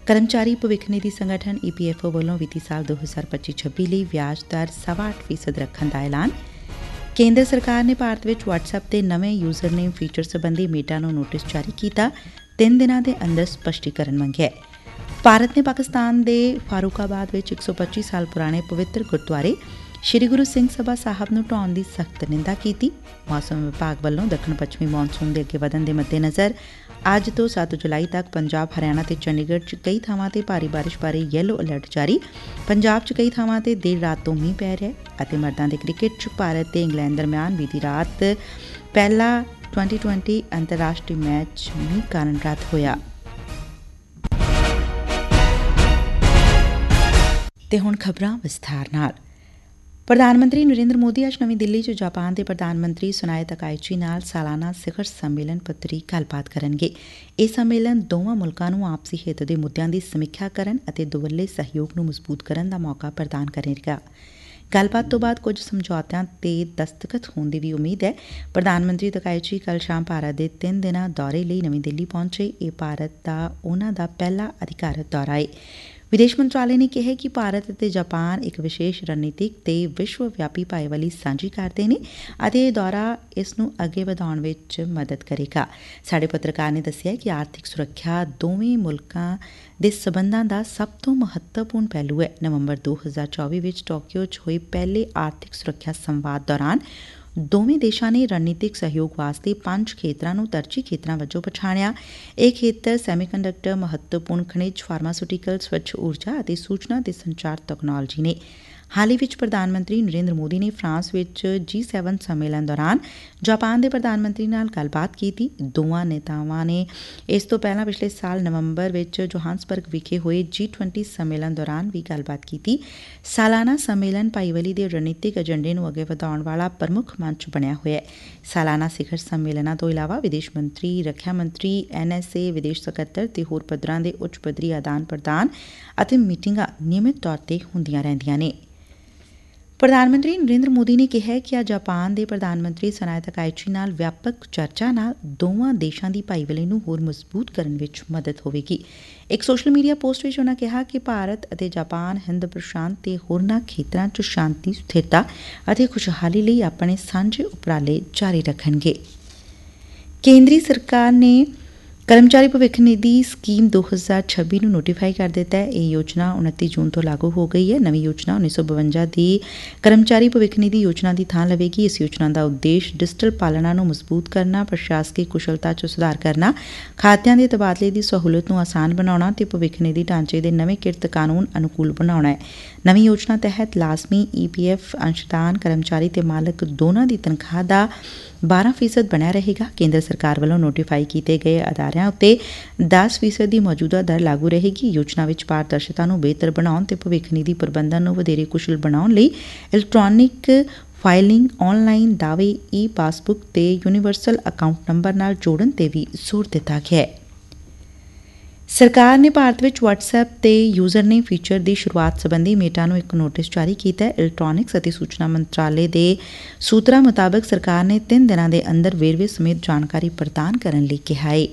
ਕਰਮਚਾਰੀ ਭਵਿੱਖ ਨਿਧੀ ਸੰਗਠਨ EPFO ਵੱਲੋਂ ਵਿੱਤੀ ਸਾਲ 2025-26 ਲਈ ਵਿਆਜ ਦਰ 8.25% ਰੱਖਣ ਦਾ ਐਲਾਨ। ਕੇਂਦਰ ਸਰਕਾਰ ਨੇ ਭਾਰਤ ਵਿੱਚ WhatsApp ਦੇ ਨਵੇਂ ਯੂਜ਼ਰ ਨੇਮ ਫੀਚਰ ਸਬੰਧੀ ਮੀਟਾ ਨੂੰ ਨੋਟਿਸ ਜਾਰੀ ਕੀਤਾ। 3 ਦਿਨਾਂ ਦੇ ਅੰਦਰ ਸਪਸ਼ਟੀਕਰਨ ਮੰਗਿਆ। ਭਾਰਤ ਨੇ ਪਾਕਿਸਤਾਨ ਦੇ ਫਾਰੂਕਾਬਾਦ ਵਿੱਚ 125 ਸਾਲ ਪੁਰਾਣੇ ਪਵਿੱਤਰ ਗੁਰਦੁਆਰੇ ਸ੍ਰੀ ਗੁਰੂ ਸਿੰਘ ਸਭਾ ਸਾਹਿਬ ਨੂੰ ਢਾਹੁਣ ਦੀ ਸਖ਼ਤ ਨਿੰਦਾ ਕੀਤੀ। ਮੌਸਮ ਵਿਭਾਗ ਵੱਲੋਂ ਦੱਖਣ ਪੱਛਮੀ ਮੌਨਸੂਨ ਦੇ ਅੱਗੇ ਵਧਣ ਦੇ ਮੱਦੇਨਜ਼ਰ ਅੱਜ ਤੋਂ 7 ਜੁਲਾਈ ਤੱਕ ਪੰਜਾਬ, ਹਰਿਆਣਾ ਤੇ ਚੰਡੀਗੜ੍ਹ 'ਚ ਕਈ ਥਾਵਾਂ ਤੇ ਭਾਰੀ ਬਾਰਿਸ਼ ਬਾਰੇ ਯੈਲੋ ਅਲਰਟ ਜਾਰੀ। ਪੰਜਾਬ 'ਚ ਕਈ ਥਾਵਾਂ ਤੇ ਦੇਰ ਰਾਤ ਤੋਂ ਮੀਂਹ ਪੈ ਰਿਹਾ ਅਤੇ ਮਰਦਾਂ ਦੇ ਕ੍ਰਿਕਟ 'ਚ ਭਾਰਤ ਤੇ ਇੰਗਲੈਂਡ ਦਰਮਿਆਨ ਬੀਤੀ ਰਾਤ ਪਹਿਲਾ T20 ਅੰਤਰਰਾਸ਼ਟਰੀ ਮੈਚ ਮੀਂਹ ਕਾਰਨ ਰੱਦ ਹੋਇਆ। ਤੇ ਹੁਣ ਖਬਰਾਂ ਵਿਸਥਾਰ ਨਾਲ। ਪ੍ਰਧਾਨ ਮੰਤਰੀ ਨਰਿੰਦਰ ਮੋਦੀ ਅੱਜ ਨਵੀਂ ਦਿੱਲੀ 'ਚ ਜਾਪਾਨ ਦੇ ਪ੍ਰਧਾਨ ਮੰਤਰੀ ਸੁਨਾਏ ਤਕਾਇਚੀ ਨਾਲ ਸਾਲਾਨਾ ਸਿਖਰ ਸੰਮੇਲਨ ਪੱਧਰੀ ਗੱਲਬਾਤ ਕਰਨਗੇ। ਇਹ ਸੰਮੇਲਨ ਦੋਵਾਂ ਮੁਲਕਾਂ ਨੂੰ ਆਪਸੀ ਹਿੱਤ ਦੇ ਮੁੱਦਿਆਂ ਦੀ ਸਮੀਖਿਆ ਕਰਨ ਅਤੇ ਦੁਵੱਲੇ ਸਹਿਯੋਗ ਨੂੰ ਮਜ਼ਬੂਤ ਕਰਨ ਦਾ ਮੌਕਾ ਪ੍ਰਦਾਨ ਕਰੇਗਾ। ਗੱਲਬਾਤ ਤੋਂ ਬਾਅਦ ਕੁਝ ਸਮਝੌਤਿਆਂ ਤੇ ਦਸਤਖਤ ਹੋਣ ਦੀ ਵੀ ਉਮੀਦ ਹੈ। ਪ੍ਰਧਾਨ ਮੰਤਰੀ ਤਕਾਇਚੀ ਕੱਲ੍ਹ ਸ਼ਾਮ ਭਾਰਤ ਦੇ 3 ਦਿਨਾਂ ਦੌਰੇ ਲਈ ਨਵੀਂ ਦਿੱਲੀ ਪਹੁੰਚੇ। ਇਹ ਭਾਰਤ ਦਾ ਉਨ੍ਹਾਂ ਦਾ ਪਹਿਲਾ ਅਧਿਕਾਰਤ ਦੌਰਾ ਏ। ਵਿਦੇਸ਼ ਮੰਤਰਾਲੇ ਨੇ ਕਿਹਾ ਕਿ ਭਾਰਤ ਅਤੇ ਜਾਪਾਨ ਇੱਕ ਵਿਸ਼ੇਸ਼ ਰਣਨੀਤਿਕ ਤੇ ਵਿਸ਼ਵ ਵਿਆਪੀ ਭਾਈਵਾਲੀ ਸਾਂਝੀ ਕਰਦੇ ਨੇ ਅਤੇ ਇਹ ਦੌਰਾ ਇਸ ਨੂੰ ਅੱਗੇ ਵਧਾਉਣ ਵਿੱਚ ਮਦਦ ਕਰੇਗਾ। ਸਾਡੇ ਪੱਤਰਕਾਰ ਨੇ ਦੱਸਿਆ ਕਿ ਆਰਥਿਕ ਸੁਰੱਖਿਆ ਦੋਵੇਂ ਮੁਲਕਾਂ ਦੇ ਸਬੰਧਾਂ ਦਾ ਸਭ ਤੋਂ ਮਹੱਤਵਪੂਰਨ ਪਹਿਲੂ ਹੈ। ਨਵੰਬਰ 2024 ਵਿੱਚ ਟੋਕੀਓ 'ਚ ਹੋਏ ਪਹਿਲੇ ਆਰਥਿਕ ਸੁਰੱਖਿਆ ਸੰਵਾਦ ਦੌਰਾਨ ਦੋਵੇਂ ਦੇਸ਼ਾਂ ਨੇ ਰਣਨੀਤਿਕ ਸਹਿਯੋਗ ਵਾਸਤੇ 5 ਖੇਤਰਾਂ ਨੂੰ ਤਰਜੀਹੀ ਖੇਤਰਾਂ ਵਜੋਂ ਪਛਾਣਿਆ। ਇਹ ਖੇਤਰ ਸੈਮੀਕੰਡਕਟਰ, ਮਹੱਤਵਪੂਰਨ ਖਣਿਜ, ਫਾਰਮਾਸਿਊਟੀਕਲ, ਸਵੱਛ ਊਰਜਾ ਅਤੇ ਸੂਚਨਾ ਤੇ ਸੰਚਾਰ ਤਕਨਾਲੋਜੀ ਨੇ। ਹਾਲ ਹੀ ਵਿੱਚ ਪ੍ਰਧਾਨ ਮੰਤਰੀ ਨਰਿੰਦਰ ਮੋਦੀ ਨੇ ਫਰਾਂਸ ਵਿੱਚ G7 ਸੰਮੇਲਨ ਦੌਰਾਨ ਜਾਪਾਨ ਦੇ ਪ੍ਰਧਾਨ ਮੰਤਰੀ ਨਾਲ ਗੱਲਬਾਤ ਕੀਤੀ। ਦੋਵਾਂ ਨੇਤਾਵਾਂ ਨੇ ਇਸ ਤੋਂ ਪਹਿਲਾਂ ਪਿਛਲੇ ਸਾਲ ਨਵੰਬਰ ਵਿੱਚ ਜੋਹਾਨਸਬਰਗ ਵਿਖੇ ਹੋਏ G20 ਸੰਮੇਲਨ ਦੌਰਾਨ ਵੀ ਗੱਲਬਾਤ ਕੀਤੀ। ਸਾਲਾਨਾ ਸੰਮੇਲਨ ਭਾਈਵਾਲੀ ਦੇ ਰਣਨੀਤਿਕ ਏਜੰਡੇ ਨੂੰ ਅੱਗੇ ਵਧਾਉਣ ਵਾਲਾ ਪ੍ਰਮੁੱਖ ਮੰਚ ਬਣਿਆ ਹੋਇਆ ਹੈ। ਸਾਲਾਨਾ ਸਿਖਰ ਸੰਮੇਲਨਾਂ ਤੋਂ ਇਲਾਵਾ ਵਿਦੇਸ਼ ਮੰਤਰੀ, ਰੱਖਿਆ ਮੰਤਰੀ, NSA, ਵਿਦੇਸ਼ ਸਕੱਤਰ ਤੇ ਹੋਰ ਪੱਧਰਾਂ ਦੇ ਉੱਚ ਪੱਧਰੀ ਆਦਾਨ ਪ੍ਰਦਾਨ ਅਤੇ ਮੀਟਿੰਗਾਂ ਨਿਯਮਿਤ ਤੌਰ ਤੇ ਹੁੰਦੀਆਂ ਰਹਿੰਦੀਆਂ ਨੇ। ਪ੍ਰਧਾਨ ਮੰਤਰੀ ਨਰਿੰਦਰ ਮੋਦੀ ਨੇ ਕਿਹਾ ਕਿ ਅੱਜ ਜਾਪਾਨ ਦੇ ਪ੍ਰਧਾਨ ਮੰਤਰੀ ਸੁਨਾਏ ਤਕਾਇਚੀ ਨਾਲ ਵਿਆਪਕ ਚਰਚਾ ਨਾਲ ਦੋਵਾਂ ਦੇਸ਼ਾਂ ਦੀ ਭਾਈਵਾਲੀ ਨੂੰ ਹੋਰ ਮਜ਼ਬੂਤ ਕਰਨ ਵਿੱਚ ਮਦਦ ਹੋਵੇਗੀ। ਇੱਕ ਸੋਸ਼ਲ ਮੀਡੀਆ ਪੋਸਟ ਵਿੱਚ ਉਨ੍ਹਾਂ ਕਿਹਾ ਕਿ ਭਾਰਤ ਅਤੇ ਜਾਪਾਨ ਹਿੰਦ ਪ੍ਰਸ਼ਾਂਤ ਤੇ ਹੋਰਨਾਂ ਖੇਤਰਾਂ 'ਚ ਸ਼ਾਂਤੀ, ਸਥਿਰਤਾ ਅਤੇ ਖੁਸ਼ਹਾਲੀ ਲਈ ਆਪਣੇ ਸਾਂਝੇ ਉਪਰਾਲੇ ਜਾਰੀ ਰੱਖਣਗੇ। ਕੇਂਦਰੀ ਸਰਕਾਰ ਨੇ ਕਰਮਚਾਰੀ ਭਵਿੱਖ ਨਿਧੀ ਸਕੀਮ 2026 ਨੂੰ ਨੋਟੀਫਾਈ ਕਰ ਦਿੱਤਾ ਹੈ। ਇਹ ਯੋਜਨਾ 29 ਜੂਨ ਤੋਂ ਲਾਗੂ ਹੋ ਗਈ ਹੈ। ਨਵੀਂ ਯੋਜਨਾ 1952 ਦੀ ਕਰਮਚਾਰੀ ਭਵਿੱਖ ਨਿਧੀ ਯੋਜਨਾ ਦੀ ਥਾਂ ਲਵੇਗੀ। ਇਸ ਯੋਜਨਾ ਦਾ ਉਦੇਸ਼ ਡਿਜੀਟਲ ਪਾਲਣਾ ਨੂੰ ਮਜ਼ਬੂਤ ਕਰਨਾ, ਪ੍ਰਸ਼ਾਸਕੀ ਕੁਸ਼ਲਤਾ 'ਚ ਸੁਧਾਰ ਕਰਨਾ, ਖਾਤਿਆਂ ਦੇ ਤਬਾਦਲੇ ਦੀ ਸਹੂਲਤ ਨੂੰ ਆਸਾਨ ਬਣਾਉਣਾ ਤੇ ਭਵਿੱਖ ਨਿਧੀ ਢਾਂਚੇ ਦੇ ਨਵੇਂ ਕਿਰਤ ਕਾਨੂੰਨ ਅਨੁਕੂਲ ਬਣਾਉਣਾ ਹੈ। ਨਵੀਂ ਯੋਜਨਾ ਤਹਿਤ ਲਾਜ਼ਮੀ EPF ਅੰਸ਼ਦਾਨ ਕਰਮਚਾਰੀ ਤੇ ਮਾਲਕ ਦੋਨਾਂ ਦੀ ਤਨਖਾਹ ਦਾ 12% ਬਣਿਆ ਰਹੇਗਾ। ਕੇਂਦਰ ਸਰਕਾਰ ਵੱਲੋਂ ਨੋਟੀਫਾਈ ਕੀਤੇ ਗਏ ਅਦਾਰਿਆਂ ਉੱਤੇ 10% ਦੀ ਮੌਜੂਦਾ ਦਰ ਲਾਗੂ ਰਹੇਗੀ। ਯੋਜਨਾ ਵਿੱਚ ਪਾਰਦਰਸ਼ਤਾ ਨੂੰ ਬਿਹਤਰ ਬਣਾਉਣ ਤੇ ਭਵਿੱਖ ਨਿਧੀ ਪ੍ਰਬੰਧਨ ਨੂੰ ਵਧੇਰੇ ਕੁਸ਼ਲ ਬਣਾਉਣ ਲਈ ਇਲੈਕਟ੍ਰਾਨਿਕ ਫਾਈਲਿੰਗ, ਆਨਲਾਈਨ ਦਾਅਵੇ, ਪਾਸਬੁੱਕ ਤੇ ਯੂਨੀਵਰਸਲ ਅਕਾਊਂਟ ਨੰਬਰ ਨਾਲ ਜੋੜਨ ਤੇ ਵੀ ਜ਼ੋਰ ਦਿੱਤਾ ਗਿਆ ਹੈ। ਸਰਕਾਰ ਨੇ ਭਾਰਤ ਵਿੱਚ WhatsApp ਤੇ ਯੂਜ਼ਰ ਨੇਮ ਫੀਚਰ ਦੀ ਸ਼ੁਰੂਆਤ ਸਬੰਧੀ ਮੀਟਾ ਨੂੰ ਇੱਕ ਨੋਟਿਸ ਜਾਰੀ ਕੀਤਾ ਹੈ। ਇਲੈਕਟ੍ਰਾਨਿਕਸ ਅਤੇ ਸੂਚਨਾ ਮੰਤਰਾਲੇ ਦੇ ਸੂਤਰਾਂ ਮੁਤਾਬਕ ਸਰਕਾਰ ਨੇ 3 ਦਿਨਾਂ ਦੇ ਅੰਦਰ ਵੇਰਵੇ ਸਮੇਤ ਜਾਣਕਾਰੀ ਪ੍ਰਦਾਨ ਕਰਨ ਲਈ ਕਿਹਾ ਹੈ।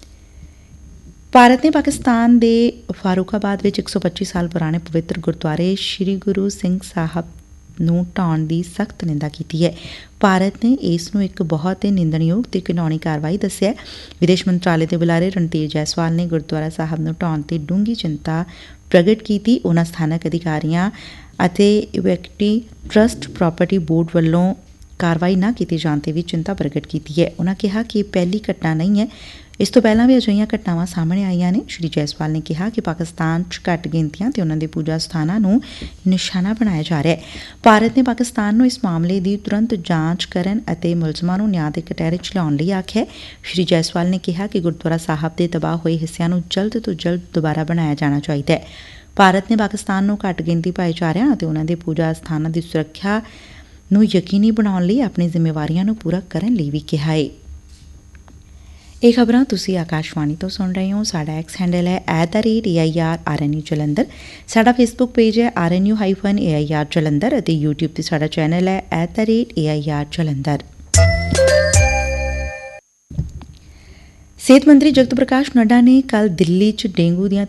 ਭਾਰਤ ਨੇ ਪਾਕਿਸਤਾਨ ਦੇ ਫਾਰੂਕਾਬਾਦ ਵਿੱਚ 125 ਸਾਲ ਪੁਰਾਣੇ ਪਵਿੱਤਰ ਗੁਰਦੁਆਰੇ ਸ੍ਰੀ ਗੁਰੂ ਸਿੰਘ ਸਾਹਿਬ ਨੂੰ ਢਾਹੁਣ ਦੀ ਸਖ਼ਤ ਨਿੰਦਾ ਕੀਤੀ ਹੈ। ਭਾਰਤ ਨੇ ਇਸ ਨੂੰ ਇੱਕ ਬਹੁਤ ਹੀ ਨਿੰਦਣਯੋਗ ਤੇ ਘਿਨਾਉਣੀ ਕਾਰਵਾਈ ਦੱਸਿਆ। ਵਿਦੇਸ਼ ਮੰਤਰਾਲੇ ਦੇ ਬੁਲਾਰੇ ਰਣਧੀਰ ਜੈਸਵਾਲ ਨੇ ਗੁਰਦੁਆਰਾ ਸਾਹਿਬ ਨੂੰ ਢਾਹੁਣ ਤੇ ਡੂੰਘੀ ਚਿੰਤਾ ਪ੍ਰਗਟ ਕੀਤੀ। ਉਨ੍ਹਾਂ ਸਥਾਨਕ ਅਧਿਕਾਰੀਆਂ ਅਤੇ ਇਵੈਕਟੀ ਟਰੱਸਟ ਪ੍ਰਾਪਰਟੀ ਬੋਰਡ ਵੱਲੋਂ ਕਾਰਵਾਈ ਨਾ ਕੀਤੇ ਜਾਣ ਤੇ ਵੀ ਚਿੰਤਾ ਪ੍ਰਗਟ ਕੀਤੀ ਹੈ। ਉਨ੍ਹਾਂ ਕਿਹਾ ਕਿ ਇਹ ਪਹਿਲੀ ਘਟਨਾ ਨਹੀਂ ਹੈ, ਇਸ ਤੋਂ ਪਹਿਲਾਂ ਵੀ ਅਜਿਹੀਆਂ ਘਟਨਾਵਾਂ ਸਾਹਮਣੇ ਆਈਆਂ ਨੇ। ਸ਼੍ਰੀ ਜੈਸਵਾਲ ਨੇ ਕਿਹਾ ਕਿ ਪਾਕਿਸਤਾਨ 'ਚ ਘੱਟ ਗਿਣਤੀਆਂ ਤੇ ਉਨ੍ਹਾਂ ਦੇ ਪੂਜਾ ਸਥਾਨਾਂ ਨੂੰ ਨਿਸ਼ਾਨਾ ਬਣਾਇਆ ਜਾ ਰਿਹਾ ਹੈ। ਭਾਰਤ ਨੇ ਪਾਕਿਸਤਾਨ ਨੂੰ ਇਸ ਮਾਮਲੇ ਦੀ ਤੁਰੰਤ ਜਾਂਚ ਕਰਨ ਅਤੇ ਮੁਲਜ਼ਮਾਂ ਨੂੰ ਨਿਆਂ ਦੇ ਕਟਹਿਰੇ 'ਚ ਲਿਆਉਣ ਲਈ ਆਖਿਆ। ਸ਼੍ਰੀ ਜੈਸਵਾਲ ਨੇ ਕਿਹਾ ਕਿ ਗੁਰਦੁਆਰਾ ਸਾਹਿਬ ਦੇ ਤਬਾਹ ਹੋਏ ਹਿੱਸਿਆਂ ਨੂੰ ਜਲਦ ਤੋਂ ਜਲਦ ਦੁਬਾਰਾ ਬਣਾਇਆ ਜਾਣਾ ਚਾਹੀਦਾ ਹੈ। ਭਾਰਤ ਨੇ ਪਾਕਿਸਤਾਨ ਨੂੰ ਘੱਟ ਗਿਣਤੀ ਭਾਈਚਾਰਿਆਂ ਅਤੇ ਉਨ੍ਹਾਂ ਦੇ ਪੂਜਾ ਸਥਾਨਾਂ ਦੀ ਸੁਰੱਖਿਆ ਨੂੰ ਯਕੀਨੀ ਬਣਾਉਣ ਲਈ ਆਪਣੀ ਜ਼ਿੰਮੇਵਾਰੀਆਂ ਨੂੰ ਪੂਰਾ ਕਰਨ ਲਈ ਵੀ ਕਿਹਾ ਹੈ। ਇਹ ਖਬਰਾਂ ਤੁਸੀਂ ਆਕਾਸ਼ਵਾਣੀ ਤੋਂ ਸੁਣ ਰਹੇ ਹੋ। ਸਾਡਾ ਐਕਸ ਹੈਂਡਲ ਹੈ @AIRRNU ਜਲੰਧਰ। ਸਾਡਾ ਫੇਸਬੁੱਕ ਪੇਜ ਹੈ RNU-AIR ਜਲੰਧਰ ਅਤੇ YouTube ਤੇ ਸਾਡਾ ਚੈਨਲ ਹੈ @AIR ਜਲੰਧਰ। ਸਿਹਤ ਮੰਤਰੀ ਜਗਤ ਪ੍ਰਕਾਸ਼ ਨੱਡਾ ਨੇ ਕੱਲ੍ਹ ਦਿੱਲੀ 'ਚ ਡੇਂਗੂ ਦੀਆਂ